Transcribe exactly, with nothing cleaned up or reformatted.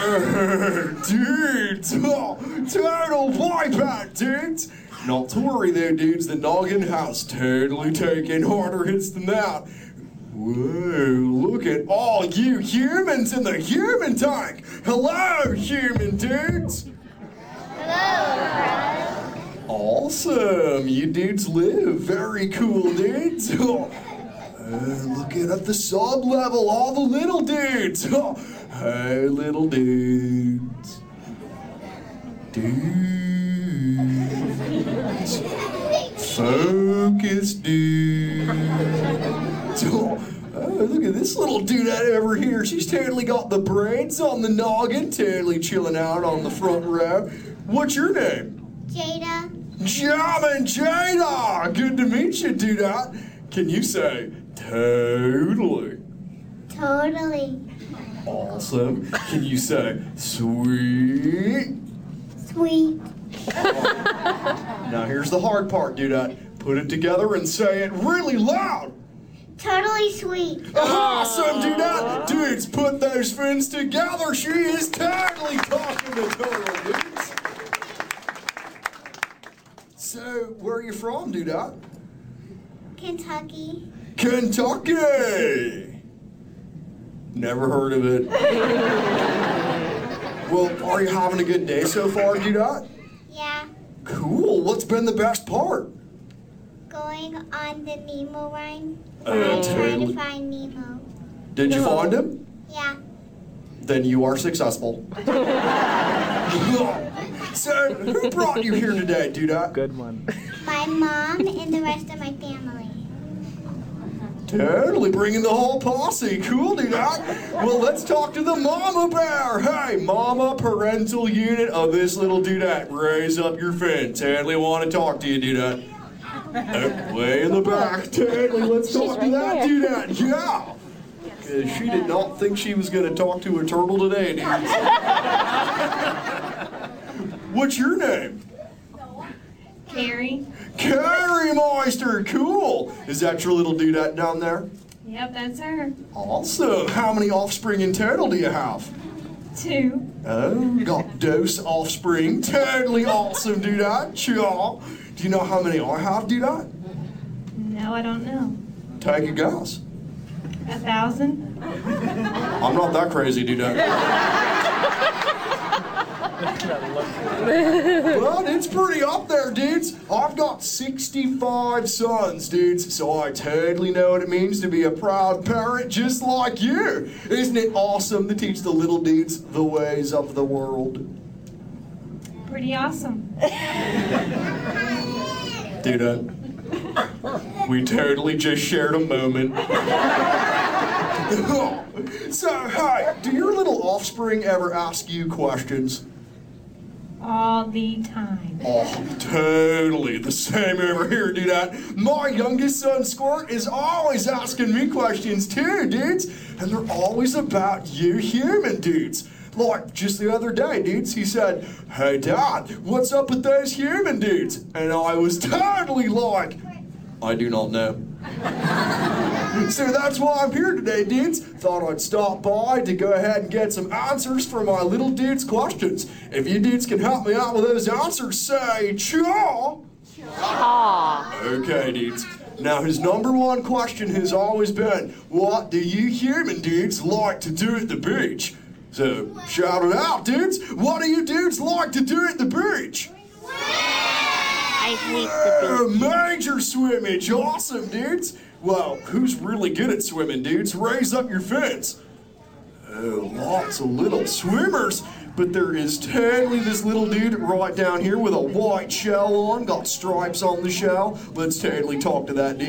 Dudes! Oh, total wipeout, dudes! Not to worry there, dudes. The noggin has totally taken harder hits than that. Whoa, look at all you humans in the human tank! Hello, human dudes! Hello, Awesome! You dudes live. Very cool, dudes. Oh, uh, looking at the sub level, all the little dudes. Oh, hey, little dudes. Dudes. Focus, dudes. Oh, oh, look at this little dudette over here. She's totally got the braids on the noggin, totally chilling out on the front row. What's your name? Jada. Jam and Jada! Good to meet you, dudette. Can you say totally? Totally. Awesome. Can you say sweet? Sweet. Now here's the hard part, dudette. Put it together and say it really loud. Totally sweet. Awesome, dudette. Dudes, put those fins together. She is totally talking to total dudes. So, where are you from, dudette? Kentucky. Kentucky! Never heard of it. Well, are you having a good day so far, dudette? Yeah. Cool. What's been the best part? Going on the Nemo ride. Uh, I'm trying totally. to find Nemo. Did you find him? Yeah. Then you are successful. So, who brought you here today, dudette? Good one. My mom and the rest of my family. Totally bringing the whole posse. Cool, dudette. Well, let's talk to the mama bear. Hey, mama parental unit of this little dudette. Raise up your fin. Totally want to talk to you, dudette. Oh, way in the back. Totally, let's talk to that dudette. Yeah. Because she did not think she was going to talk to a turtle today, dudes. What's your name? Carrie. Carrie Meister, cool. Is that your little dudette down there? Yep, that's her. Awesome. How many offspring in total do you have? Two. Oh, got dose offspring. Totally awesome, dudette. Chaw. Do you know how many I have, dudette? No, I don't know. Take a guess. A thousand? I'm not that crazy, dudette. But it's pretty up there, dudes. I've got sixty-five sons, dudes, so I totally know what it means to be a proud parent just like you. Isn't it awesome to teach the little dudes the ways of the world? Pretty awesome. Dudette, we totally just shared a moment. So, hey, do your little offspring ever ask you questions? All the time. Oh, totally. The same over here, dudette. My youngest son, Squirt, is always asking me questions too, dudes. And they're always about you human dudes. Like, just the other day, dudes, he said, "Hey, Dad, what's up with those human dudes?" And I was totally like, "I do not know." So that's why I'm here today, dudes. Thought I'd stop by to go ahead and get some answers for my little dudes' questions. If you dudes can help me out with those answers, say chaw. Chaw. Okay, dudes. Now his number one question has always been, what do you human dudes like to do at the beach? So shout it out, dudes. What do you dudes like to do at the beach? I hate the beach. Major swimmage. Awesome, dudes. Well, who's really good at swimming, dudes? Raise up your fins. Oh, lots of little swimmers. But there is totally this little dude right down here with a white shell on, got stripes on the shell. Let's totally talk to that dude.